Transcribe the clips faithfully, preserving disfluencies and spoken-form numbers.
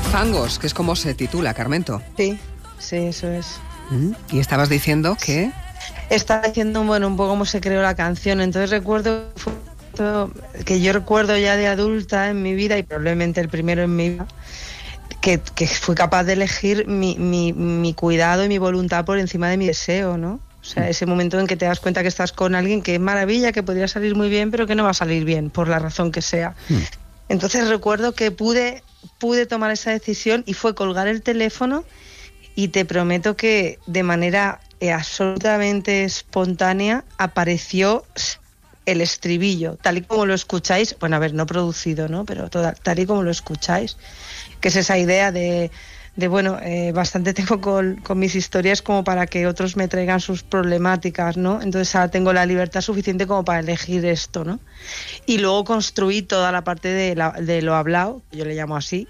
Fangos, que es como se titula, Carmento. Sí, sí, eso es. ¿Mm? Y estabas diciendo que... Estaba diciendo, bueno, un poco cómo se creó la canción. Entonces recuerdo que yo recuerdo ya de adulta en mi vida, y probablemente el primero en mi vida, que, que fui capaz de elegir mi, mi, mi cuidado y mi voluntad por encima de mi deseo, ¿no? O sea, ese momento en que te das cuenta que estás con alguien que es maravilla, que podría salir muy bien, pero que no va a salir bien, por la razón que sea. Mm. Entonces recuerdo que pude, pude tomar esa decisión y fue colgar el teléfono, y te prometo que de manera eh, absolutamente espontánea apareció el estribillo, tal y como lo escucháis, bueno, a ver, no producido, ¿no? Pero toda, tal y como lo escucháis, que es esa idea de... de bueno, eh, bastante tengo con, con mis historias como para que otros me traigan sus problemáticas, ¿no? Entonces ahora tengo la libertad suficiente como para elegir esto, ¿no? Y luego construí toda la parte de, la, de lo hablado, yo le llamo así,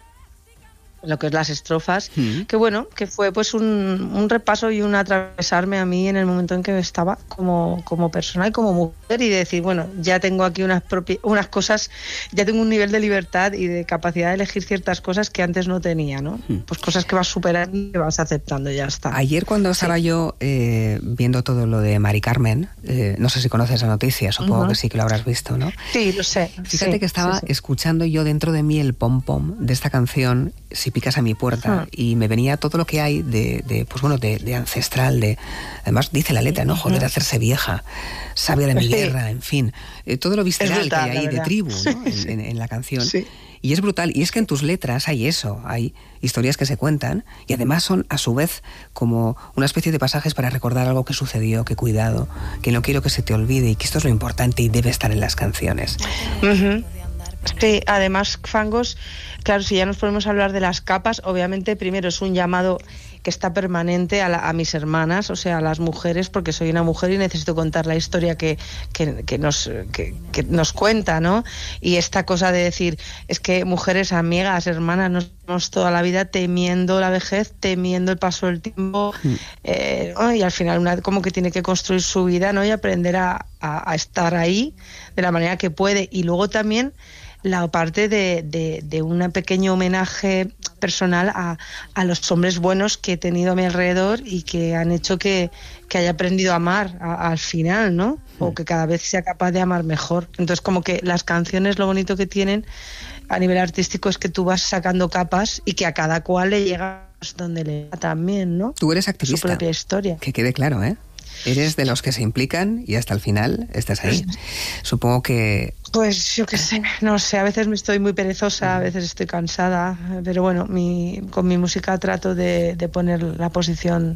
lo que es las estrofas, mm. que bueno, que fue pues un, un repaso y un atravesarme a mí en el momento en que estaba como, como persona y como mujer, y decir, bueno, ya tengo aquí unas, propi- unas cosas, ya tengo un nivel de libertad y de capacidad de elegir ciertas cosas que antes no tenía, ¿no? Mm. Pues cosas que vas superando y que vas aceptando, ya está. Ayer cuando estaba sí. yo eh, viendo todo lo de Mari Carmen, eh, no sé si conoces la noticia, supongo uh-huh. que sí que lo habrás visto, ¿no? Sí, lo sé. Fíjate sí, que estaba sí, sí. escuchando yo dentro de mí el pom-pom de esta canción, Si picas a mi puerta, uh-huh. y me venía todo lo que hay de, de pues bueno, de, de ancestral, de además dice la letra, ¿no? Joder, hacerse vieja, sabia de mi sí. guerra, en fin, eh, todo lo visceral brutal, que hay ahí de tribu, ¿no? en, en, en la canción. Sí. Y es brutal, y es que en tus letras hay eso, hay historias que se cuentan, y además son a su vez como una especie de pasajes para recordar algo que sucedió, que cuidado, que no quiero que se te olvide, y que esto es lo importante y debe estar en las canciones. Uh-huh. Sí, además, Fangos, claro, si ya nos podemos hablar de las capas, obviamente primero es un llamado que está permanente a, la, a mis hermanas, o sea, a las mujeres, porque soy una mujer y necesito contar la historia que, que, que, nos, que, que nos cuenta, ¿no? Y esta cosa de decir, es que mujeres, amigas, hermanas, nos vamos toda la vida temiendo la vejez, temiendo el paso del tiempo, mm. eh, ¿no? Y al final una como que tiene que construir su vida, ¿no? Y aprender a, a, a estar ahí de la manera que puede. Y luego también la parte de, de, de un pequeño homenaje personal a, a los hombres buenos que he tenido a mi alrededor y que han hecho que, que haya aprendido a amar a, al final, ¿no? O que cada vez sea capaz de amar mejor. Entonces, como que las canciones, lo bonito que tienen a nivel artístico es que tú vas sacando capas y que a cada cual le llega donde le da también, ¿no? Tú eres activista. Su propia historia. Que quede claro, ¿eh? Eres de los que se implican y hasta el final estás ahí. Supongo que... Pues yo qué sé, no sé, a veces me estoy muy perezosa, a veces estoy cansada, pero bueno, mi, con mi música trato de, de poner la posición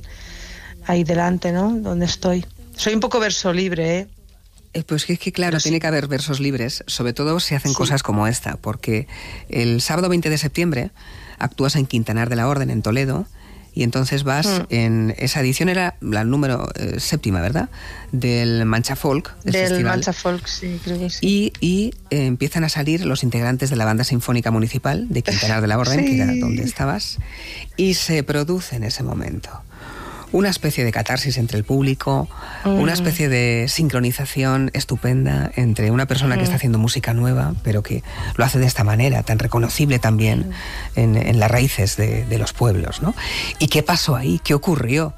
ahí delante, ¿no? Donde estoy. Soy un poco verso libre, ¿eh? Eh, pues es que claro, sí. tiene que haber versos libres, sobre todo si hacen sí. cosas como esta, porque el sábado veinte de septiembre actúas en Quintanar de la Orden, en Toledo, y entonces vas mm. en esa edición, era la número eh, séptima, ¿verdad? Del Mancha Folk. Del, del festival. Mancha Folk, sí, creo que sí. Y, y eh, empiezan a salir los integrantes de la Banda Sinfónica Municipal de Quintanar de la Orden, sí. que era donde estabas, y se produce en ese momento una especie de catarsis entre el público, mm. una especie de sincronización estupenda entre una persona mm. que está haciendo música nueva, pero que lo hace de esta manera, tan reconocible también mm. en, en las raíces de, de los pueblos, ¿no? ¿Y qué pasó ahí? ¿Qué ocurrió?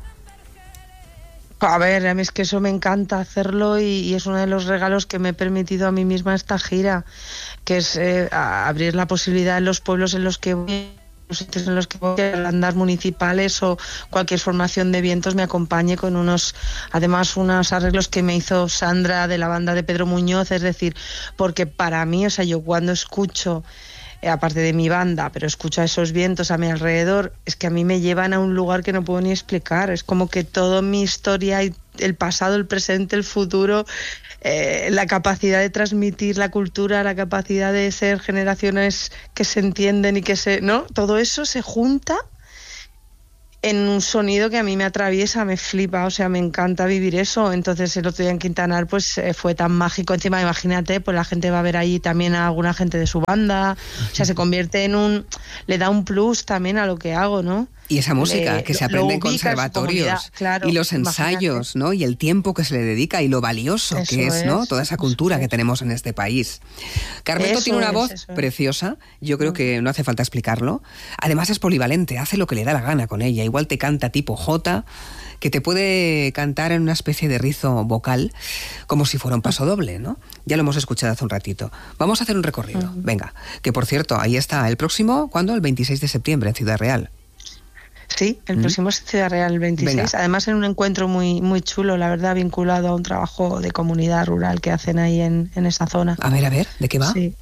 A ver, a mí es que eso me encanta hacerlo y, y es uno de los regalos que me he permitido a mí misma esta gira, que es eh, abrir la posibilidad en los pueblos en los que voy, los sitios en los que voy, bandas municipales o cualquier formación de vientos me acompañe con unos, además unos arreglos que me hizo Sandra de la banda de Pedro Muñoz, es decir, porque para mí, o sea, yo cuando escucho, eh, aparte de mi banda, pero escucho a esos vientos a mi alrededor, es que a mí me llevan a un lugar que no puedo ni explicar, es como que toda mi historia y el pasado, el presente, el futuro, eh, la capacidad de transmitir la cultura, la capacidad de ser generaciones que se entienden y que se... ¿no? Todo eso se junta en un sonido que a mí me atraviesa, me flipa, o sea, me encanta vivir eso. Entonces el otro día en Quintanar pues eh, fue tan mágico. Encima, imagínate, pues la gente va a ver ahí también a alguna gente de su banda, o sea, se convierte en un... le da un plus también a lo que hago, ¿no? Y esa música le, que se lo, aprende lo en conservatorios, claro, y los ensayos, imagínate, ¿no? Y el tiempo que se le dedica y lo valioso eso que es, es, ¿no? Toda esa cultura es. que tenemos en este país. Carmento eso tiene una es, voz eso preciosa, yo creo mm. que no hace falta explicarlo. Además es polivalente, hace lo que le da la gana con ella. Igual te canta tipo Jota, que te puede cantar en una especie de rizo vocal, como si fuera un paso doble, ¿no? Ya lo hemos escuchado hace un ratito. Vamos a hacer un recorrido, uh-huh. venga. Que por cierto, ahí está el próximo, ¿cuándo? El veintiséis de septiembre en Ciudad Real. Sí, el ¿Mm? próximo es Ciudad Real, el veintiséis. Venga. Además en un encuentro muy, muy chulo, la verdad, vinculado a un trabajo de comunidad rural que hacen ahí en, en esa zona. A ver, a ver, ¿de qué va? Sí.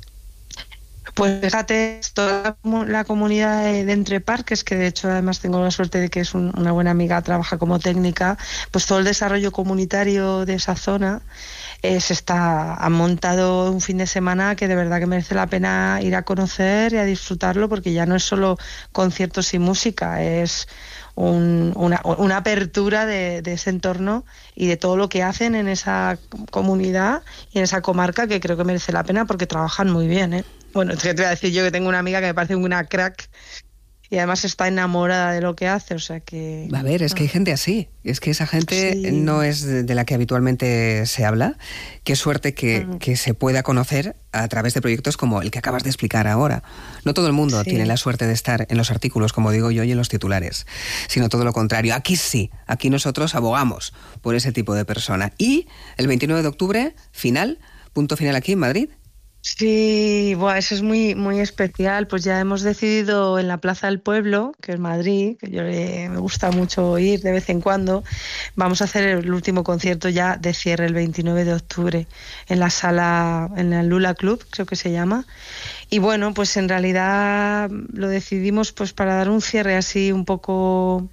Pues fíjate, toda la comunidad de, de Entre Parques, que de hecho además tengo la suerte de que es un, una buena amiga, trabaja como técnica, pues todo el desarrollo comunitario de esa zona eh, se está, han montado un fin de semana que de verdad que merece la pena ir a conocer y a disfrutarlo, porque ya no es solo conciertos y música, es un, una, una apertura de, de ese entorno y de todo lo que hacen en esa comunidad y en esa comarca, que creo que merece la pena porque trabajan muy bien, ¿eh? Bueno, te voy a decir yo que tengo una amiga que me parece una crack y además está enamorada de lo que hace, o sea que... A ver, es que hay gente así, es que esa gente sí. no es de la que habitualmente se habla. Qué suerte que, uh-huh. que se pueda conocer a través de proyectos como el que acabas de explicar ahora. No todo el mundo sí. tiene la suerte de estar en los artículos, como digo yo, y en los titulares, sino todo lo contrario. Aquí sí, aquí nosotros abogamos por ese tipo de persona. Y el veintinueve de octubre, final, punto final aquí en Madrid. Sí, bueno, eso es muy muy especial. Pues ya hemos decidido en la Plaza del Pueblo, que es Madrid, que yo eh, me gusta mucho ir de vez en cuando, vamos a hacer el último concierto ya de cierre el veintinueve de octubre en la sala, en el Lula Club, creo que se llama. Y bueno, pues en realidad lo decidimos pues para dar un cierre así un poco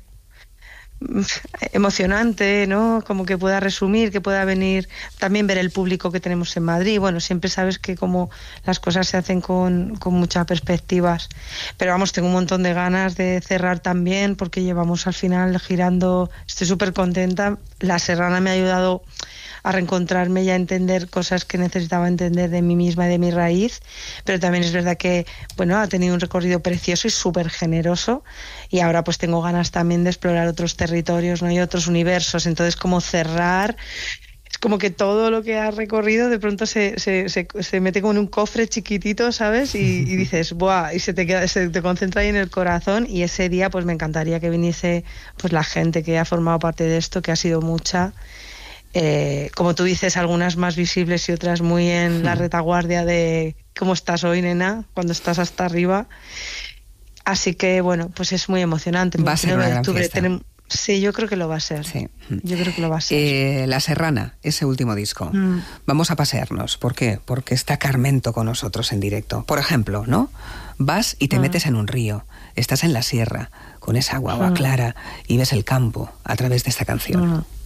emocionante, ¿no? Como que pueda resumir, que pueda venir también ver el público que tenemos en Madrid. Bueno, siempre sabes que como las cosas se hacen con, con muchas perspectivas, pero vamos, tengo un montón de ganas de cerrar también porque llevamos al final girando, estoy súper contenta. La Serrana me ha ayudado a reencontrarme y a entender cosas que necesitaba entender de mí misma y de mi raíz, pero también es verdad que, bueno, ha tenido un recorrido precioso y súper generoso, y ahora pues tengo ganas también de explorar otros territorios, ¿no? Y otros universos. Entonces, como cerrar, es como que todo lo que has recorrido de pronto se, se, se, se mete como en un cofre chiquitito, ¿sabes? Y, y dices, ¡buah! Y se te queda, se te concentra ahí en el corazón, y ese día pues me encantaría que viniese pues la gente que ha formado parte de esto, que ha sido mucha. Eh, como tú dices, algunas más visibles y otras muy en la retaguardia de cómo estás hoy, nena, cuando estás hasta arriba. Así que, bueno, pues es muy emocionante. Va a ser una gran fiesta. Tenemos... Sí, yo creo que lo va a ser. Sí. Yo creo que lo va a ser. Eh, La Serrana, ese último disco. Mm. Vamos a pasearnos. ¿Por qué? Porque está Carmento con nosotros en directo. Por ejemplo, ¿no? Vas y te mm. metes en un río. Estás en la sierra, con esa agua, agua mm. clara, y ves el campo a través de esta canción. Mm.